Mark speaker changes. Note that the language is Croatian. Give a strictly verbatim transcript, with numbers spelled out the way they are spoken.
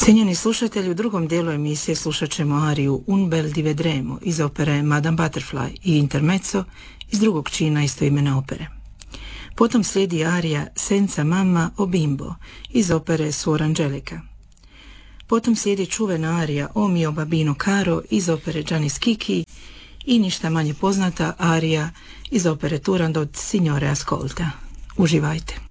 Speaker 1: Cijenjeni slušatelji, u drugom dijelu emisije slušat ćemo ariju Un bel di vedremo iz opere Madame Butterfly i intermezzo iz drugog čina istoimene opere. Potom slijedi arija Senza mamma o bimbo iz opere Suor Angelica. Potom slijedi čuvena arija O mio babino caro iz opere Gianni Schicchi i ništa manje poznata arija iz opere Turandot Signore ascolta. Uživajte.